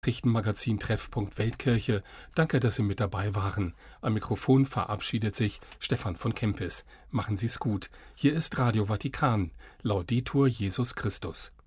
Nachrichtenmagazin Treffpunkt Weltkirche. Danke, dass Sie mit dabei waren. Am Mikrofon verabschiedet sich Stefan von Kempis. Machen Sie's gut. Hier ist Radio Vatikan. Laudetur Jesus Christus.